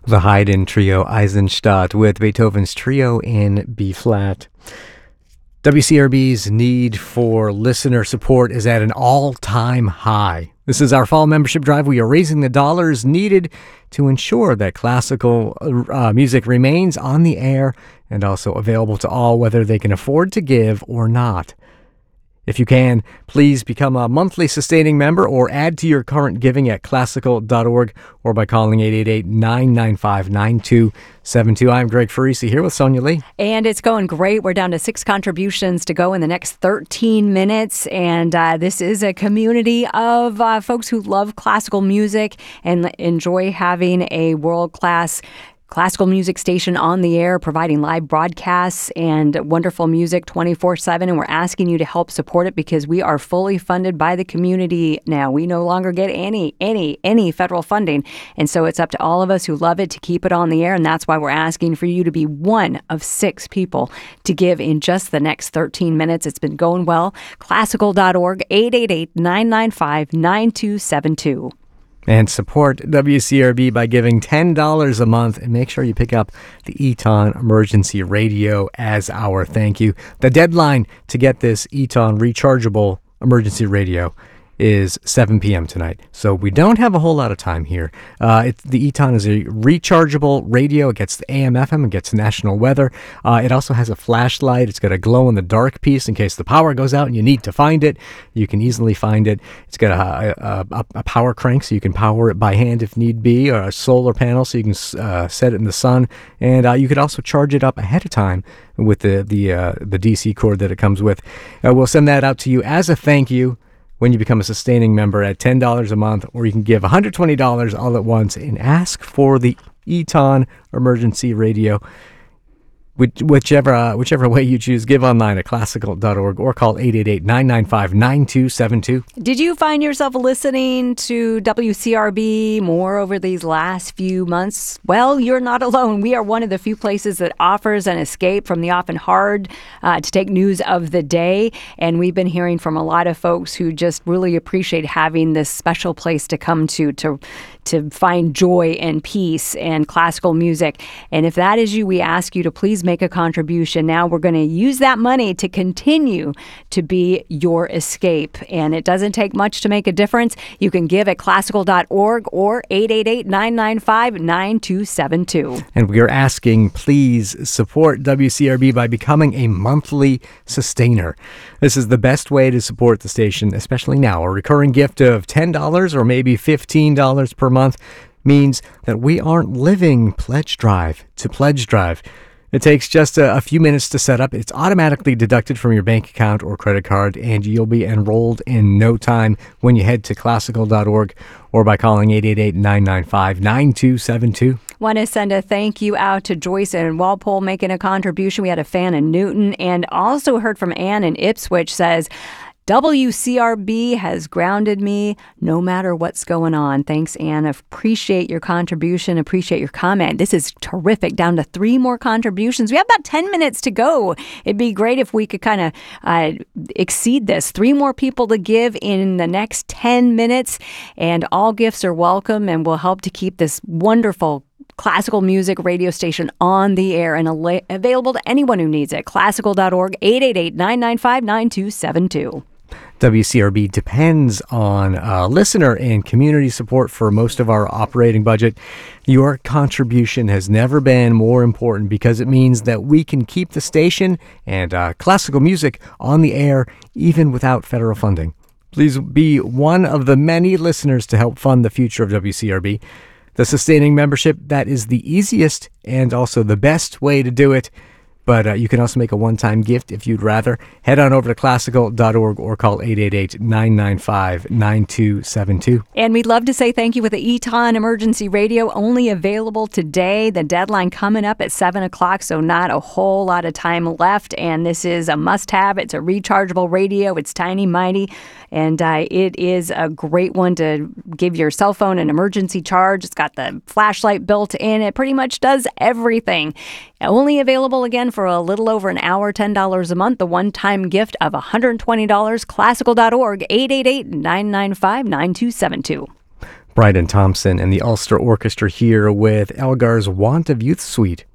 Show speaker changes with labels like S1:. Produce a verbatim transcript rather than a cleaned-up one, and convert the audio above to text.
S1: The Haydn Trio Eisenstadt with Beethoven's Trio in B-flat. W C R B's need for listener support is at an all-time high. This is our fall membership drive. We are raising the dollars needed to ensure that classical uh, music remains on the air and also available to all, whether they can afford to give or not. If you can, please become a monthly sustaining member or add to your current giving at classical dot org or by calling eight eight eight, nine nine five, nine two seven two. I'm Greg Farisi here with Sonia Lee.
S2: And it's going great. We're down to six contributions to go in the next thirteen minutes. And uh, this is a community of uh, folks who love classical music and enjoy having a world-class classical music station on the air, providing live broadcasts and wonderful music twenty-four seven. And we're asking you to help support it because we are fully funded by the community now. We no longer get any, any, any federal funding. And so it's up to all of us who love it to keep it on the air. And that's why we're asking for you to be one of six people to give in just the next thirteen minutes. It's been going well. classical dot org, eight eight eight, nine nine five, nine two seven two.
S1: And support W C R B by giving ten dollars a month, and make sure you pick up the Eton Emergency Radio as our thank you. The deadline to get this Eton rechargeable emergency radio is seven p.m. tonight, so we don't have a whole lot of time here. Uh, it, the Eton is a rechargeable radio. It gets the A M F M, it gets national weather. Uh, it also has a flashlight. It's got a glow-in-the-dark piece in case the power goes out and you need to find it. You can easily find it. It's got a, a, a power crank so you can power it by hand if need be, or a solar panel so you can uh, set it in the sun. And uh, you could also charge it up ahead of time with the, the, uh, the D C cord that it comes with. Uh, we'll send that out to you as a thank you when you become a sustaining member at ten dollars a month, or you can give one hundred twenty dollars all at once and ask for the Eton Emergency Radio. Whichever uh, whichever way you choose, give online at classical dot org or call eight eight eight, nine nine five, nine two seven two.
S2: Did you find yourself listening to W C R B more over these last few months? Well, you're not alone. We are one of the few places that offers an escape from the often hard uh, to take news of the day. And we've been hearing from a lot of folks who just really appreciate having this special place to come to, to, to find joy and peace and classical music. And if that is you, we ask you to please make a contribution. Now we're going to use that money to continue to be your escape. And it doesn't take much to make a difference. You can give at classical dot org or eight eight eight, nine nine five, nine two seven two.
S1: And we are asking, please support W C R B by becoming a monthly sustainer. This is the best way to support the station, especially now. A recurring gift of ten dollars or maybe fifteen dollars per month means that we aren't living pledge drive to pledge drive. It takes just a, a few minutes to set up. It's automatically deducted from your bank account or credit card, and you'll be enrolled in no time when you head to classical dot org or by calling eight eight eight, nine nine five, nine two seven two.
S2: Want to send a thank you out to Joyce and Walpole making a contribution. We had a fan in Newton, and also heard from Ann in Ipswich says, W C R B has grounded me no matter what's going on. Thanks, Anne. Appreciate your contribution. Appreciate your comment. This is terrific. Down to three more contributions. We have about ten minutes to go. It'd be great if we could kind of uh, exceed this. Three more people to give in the next ten minutes. And all gifts are welcome and will help to keep this wonderful classical music radio station on the air and al- available to anyone who needs it. classical dot org, eight eight eight, nine nine five, nine two seven two.
S1: W C R B depends on uh, listener and community support for most of our operating budget. Your contribution has never been more important because it means that we can keep the station and uh, classical music on the air even without federal funding. Please be one of the many listeners to help fund the future of W C R B. The sustaining membership, that is the easiest and also the best way to do it. But uh, you can also make a one-time gift if you'd rather. Head on over to classical dot org or call eight eight eight, nine nine five, nine two seven two.
S2: And we'd love to say thank you with the Eton Emergency Radio, only available today. The deadline coming up at seven o'clock, so not a whole lot of time left. And this is a must-have. It's a rechargeable radio. It's tiny, mighty. And uh, it is a great one to give your cell phone an emergency charge. It's got the flashlight built in. It pretty much does everything. Only available again for a little over an hour, ten dollars a month. The one-time gift of one hundred twenty dollars. classical dot org, eight eight eight, nine nine five, nine two seven two.
S1: Bryden Thompson and the Ulster Orchestra here with Elgar's Want of Youth Suite